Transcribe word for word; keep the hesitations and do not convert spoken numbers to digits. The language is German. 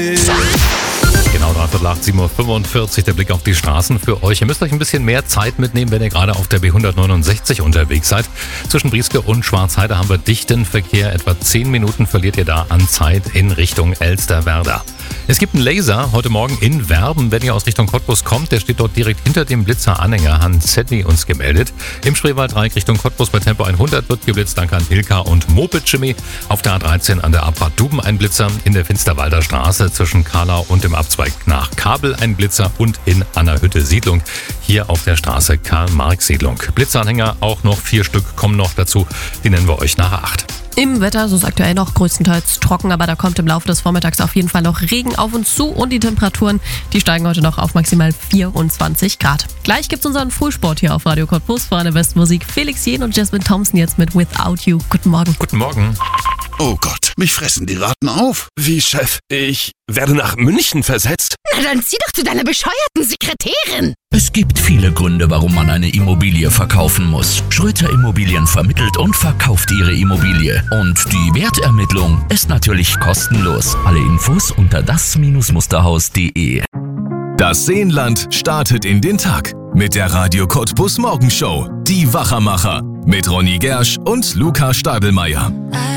Genau, dreiviertel acht, sieben Uhr fünfundvierzig, der Blick auf die Straßen für euch. Ihr müsst euch ein bisschen mehr Zeit mitnehmen, wenn ihr gerade auf der B hundertneunundsechzig unterwegs seid. Zwischen Brieske und Schwarzheide haben wir dichten Verkehr. Etwa zehn Minuten verliert ihr da an Zeit in Richtung Elsterwerda. Es gibt einen Laser heute Morgen in Werben, wenn ihr aus Richtung Cottbus kommt. Der steht dort direkt hinter dem Blitzer-Anhänger, hat Sydney uns gemeldet. Im Spreewaldreieck Richtung Cottbus bei Tempo hundert wird geblitzt. Danke an Ilka und Moped Jimmy. Auf der A dreizehn an der Abfahrt Duben ein Blitzer. In der Finsterwalder Straße zwischen Karlau und dem Abzweig nach Kabel ein Blitzer. Und in Annerhütte Siedlung hier auf der Straße Karl-Marx-Siedlung. Blitzeranhänger auch noch vier Stück kommen noch dazu. Die nennen wir euch nachher acht. Im Wetter, so ist aktuell noch größtenteils trocken, aber da kommt im Laufe des Vormittags auf jeden Fall noch Regen auf uns zu und die Temperaturen, die steigen heute noch auf maximal vierundzwanzig Grad. Gleich gibt's unseren Frühsport hier auf Radio Cottbus. Vor der besten Musik Felix Jähn und Jasmine Thompson jetzt mit Without You. Guten Morgen. Guten Morgen. Oh Gott, mich fressen die Ratten auf. Wie, Chef? Ich werde nach München versetzt? Na dann zieh doch zu deiner bescheuerten Sekretärin. Es gibt viele Gründe, warum man eine Immobilie verkaufen muss. Schröter Immobilien vermittelt und verkauft ihre Immobilie. Und die Wertermittlung ist natürlich kostenlos. Alle Infos unter das Musterhaus punkt de. Das Seenland startet in den Tag mit der Radio Cottbus Morgenshow. Die Wachermacher mit Ronny Gersch und Luca Stadelmeier.